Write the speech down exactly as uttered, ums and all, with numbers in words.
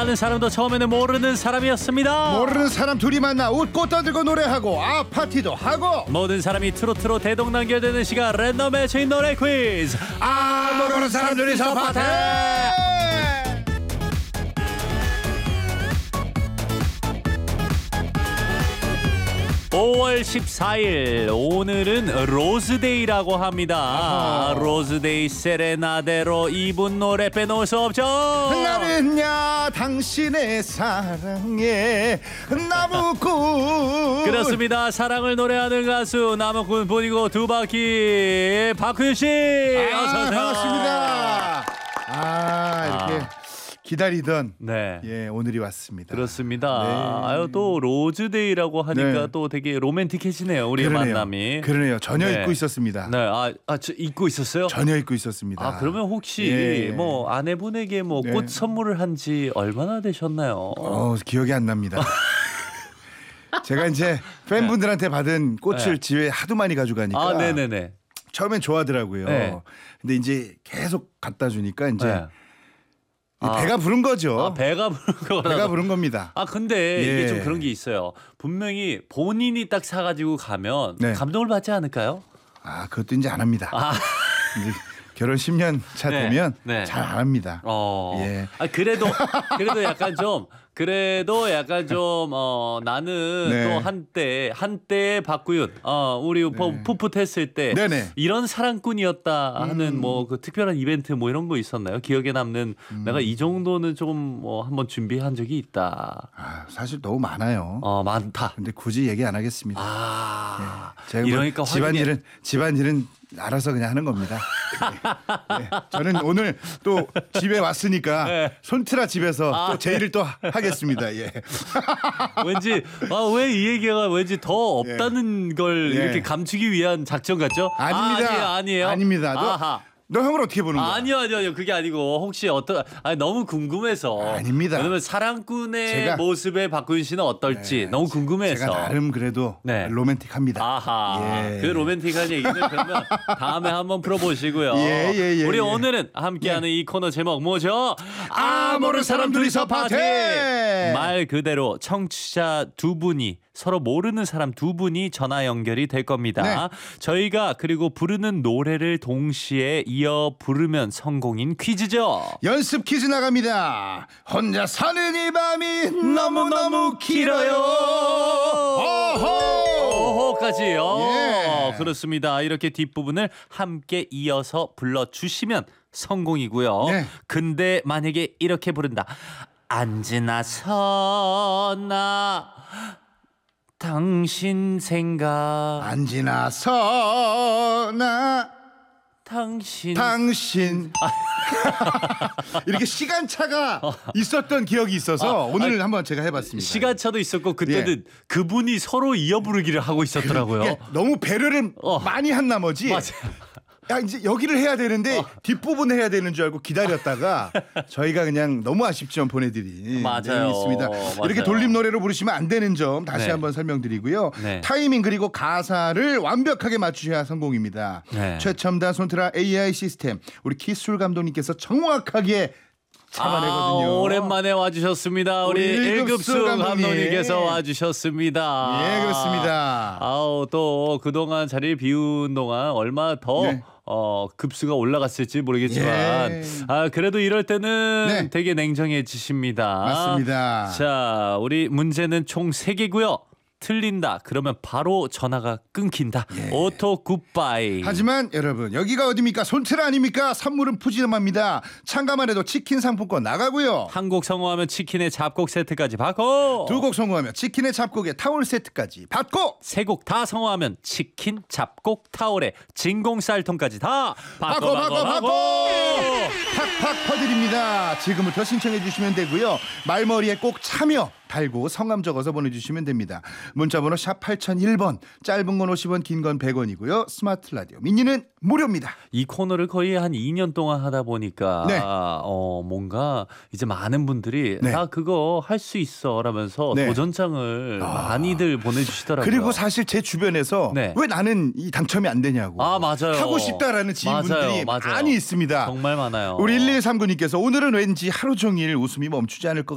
아는 사람도 처음에는 모르는 사람이었습니다. 모르는 사람 둘이 만나 웃고 떠들고 노래하고 아 파티도 하고 모든 사람이 트로트로 대동단결되는 시간 랜덤 매치인 노래 퀴즈. 아 모르는 사람 둘이서 파티. 오월 십사일 오늘은 로즈데이라고 합니다. 아하. 로즈데이 세레나데로 이분 노래 빼놓을 수 없죠. 나는야 당신의 사랑에 나무꾼. 그렇습니다. 사랑을 노래하는 가수 나무꾼 분이고 두 바퀴 박훈 씨. 아, 어서 오세요. 반갑습니다. 아 이렇게 아. 기다리던 네. 예 오늘이 왔습니다. 그렇습니다. 네. 아유 또 로즈데이라고 하니까 네. 또 되게 로맨틱해지네요. 우리의 그러네요. 만남이. 그러네요. 전혀 네. 잊고 있었습니다. 네, 아, 아, 저 잊고 있었어요? 전혀 잊고 있었습니다. 아, 그러면 혹시 예. 뭐 아내분에게 뭐 꽃 네. 선물을 한 지 얼마나 되셨나요? 어 기억이 안 납니다. 제가 이제 팬분들한테 받은 꽃을 네. 집에 하도 많이 가져가니까 아, 네네네. 처음엔 좋아하더라고요. 네. 근데 이제 계속 갖다 주니까 이제 네. 아. 배가 부른 거죠. 아, 배가 부른 거라서. 배가 부른 겁니다. 아, 근데 예. 이게 좀 그런 게 있어요. 분명히 본인이 딱 사가지고 가면 네. 감동을 받지 않을까요? 아 그것도 이제 안 합니다. 아, 이제 결혼 십 년 차 네. 되면 네. 잘 안 합니다. 어. 예. 아, 그래도, 그래도 약간 좀, 그래도 약간 좀, 어, 나는 네. 또 한때, 한때 박구윤, 어, 우리 네. 풋풋했을 때, 네네. 이런 사랑꾼이었다 하는 음. 뭐 그 특별한 이벤트 뭐 이런 거 있었나요? 기억에 남는 음. 내가 이 정도는 좀 뭐 한번 준비한 적이 있다. 아, 사실 너무 많아요. 어, 많다. 근데 굳이 얘기 안 하겠습니다. 아, 예. 제가 뭐 이러니까 집안일은 집안일은 알아서 그냥 하는 겁니다. 예. 예. 저는 오늘 또 집에 왔으니까 네. 손트라 집에서 아, 또 제 일을 또 하겠습니다. 예. 왠지 아, 왜 이 얘기가 왠지 더 없다는 걸 예. 이렇게 감추기 위한 작전 같죠? 아닙니다. 아, 아니에요, 아니에요. 아닙니다. 너, 아하. 너 형을 어떻게 보는 거야? 아니요, 아니요, 아니요. 그게 아니고 혹시 어떤 아니 너무 궁금해서. 아닙니다. 왜냐면 사랑꾼의 제가- 모습의 박구윤 씨는 어떨지 네, 너무 궁금해서. 제가 나름 그래도 네. 로맨틱합니다. 아하. 예. 그 로맨틱한 얘기는 그러면 다음에 한번 풀어보시고요. 예, 예, 예, 우리 예. 오늘은 함께하는 이 코너 제목 뭐죠? 아, 모르는 사람 둘이서 파티! 말 그대로 청취자 두 분이 서로 모르는 사람 두 분이 전화 연결이 될 겁니다. 네. 저희가 그리고 부르는 노래를 동시에 이어 부르면 성공인 퀴즈죠. 연습 퀴즈 나갑니다. 혼자 사는 이 밤이 너무너무 길어요. 어허! 오호까지요. 예. 그렇습니다. 이렇게 뒷부분을 함께 이어서 불러주시면 성공이고요. 네. 근데 만약에 이렇게 부른다. 앉으나 서나 당신 생각 안지나 서나 당신 당신 이렇게 시간차가 있었던 기억이 있어서 아, 오늘 아니, 한번 제가 해봤습니다. 시간차도 있었고 그때는 그분이 서로 이어 부르기를 하고 있었더라고요. 이게 너무 배려를 어. 많이 한 나머지 맞아요. 야 이제 여기를 해야 되는데 어. 뒷부분 해야 되는 줄 알고 기다렸다가 저희가 그냥 너무 아쉽지만 보내드린 맞아요. 내용이 있습니다. 맞아요. 이렇게 돌림 노래로 부르시면 안 되는 점 다시 네. 한번 설명드리고요. 네. 타이밍 그리고 가사를 완벽하게 맞추셔야 성공입니다. 네. 최첨단 손트라 에이아이 시스템 우리 키술 감독님께서 정확하게 잡아내거든요. 아, 오랜만에 와주셨습니다. 우리 우리 일급수 일급수 감독님. 감독님께서 와주셨습니다. 예, 그렇습니다. 아우 또 그동안 자리를 비운 동안 얼마 더 네. 어, 급수가 올라갔을지 모르겠지만 예. 아 그래도 이럴 때는 네. 되게 냉정해지십니다. 맞습니다. 자, 우리 문제는 총 세 개고요. 틀린다 그러면 바로 전화가 끊긴다. 예. 오토 굿바이. 하지만 여러분 여기가 어딥니까? 손트라 아닙니까? 선물은 푸짐합니다. 참가만 해도 치킨 상품권 나가고요. 한 곡 성공하면 치킨의 잡곡 세트까지 받고 두 곡 성공하면 치킨의 잡곡에 타월 세트까지 받고 세 곡 다 성공하면 치킨 잡곡 타월에 진공 쌀통까지 다 받고 받고 받고 팍팍 퍼드립니다. 지금부터 신청해 주시면 되고요. 말머리에 꼭 참여 달고 성함 적어서 보내주시면 됩니다. 문자번호 샵 팔공공일 번 짧은 건 오십 원 긴 건 백 원이고요. 스마트 라디오 미니는 무료입니다. 이 코너를 거의 한 이 년 동안 하다 보니까 네. 어, 뭔가 이제 많은 분들이 네. 나 그거 할 수 있어 라면서 네. 도전장을 많이들 보내주시더라고요. 그리고 사실 제 주변에서 네. 왜 나는 이 당첨이 안 되냐고 아, 맞아요. 하고 싶다라는 지인분들이 맞아요, 맞아요. 많이 있습니다. 정말 많아요. 우리 일일삼구 님께서 오늘은 왠지 하루 종일 웃음이 멈추지 않을 것